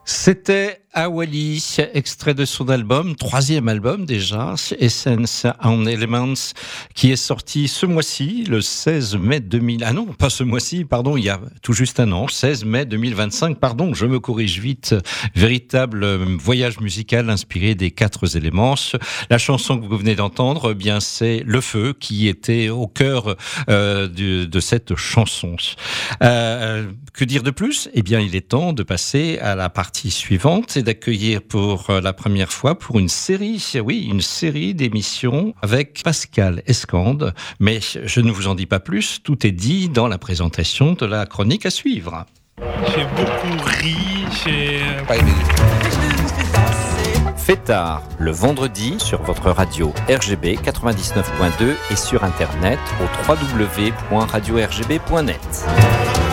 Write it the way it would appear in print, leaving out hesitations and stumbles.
C'était Awali, extrait de son album, troisième album déjà, Essence on Elements, qui est sorti ce mois-ci, le 16 mai 2000. Ah non, pas ce mois-ci, pardon, il y a tout juste un an, 16 mai 2025, pardon, je me corrige vite. Véritable voyage musical inspiré des 4 éléments. La chanson que vous venez d'entendre, eh bien, c'est Le Feu qui était au cœur de cette chanson. Que dire de plus ? Eh bien, il est temps de passer à la partie suivante et d'accueillir pour la première fois pour une série d'émissions avec Pascal Escande. Mais je ne vous en dis pas plus, tout est dit dans la présentation de la chronique à suivre. J'ai beaucoup ri, Fêtard, le vendredi sur votre radio RGB 99.2 et sur internet au www.radio-rgb.net.